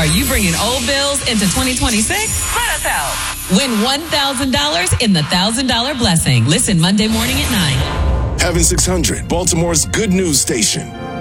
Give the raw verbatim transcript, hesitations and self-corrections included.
Are you bringing old bills into twenty twenty-six? Let us help. Win one thousand dollars in the one thousand dollars Blessing. Listen Monday morning at nine. Heaven six hundred, Baltimore's good news station.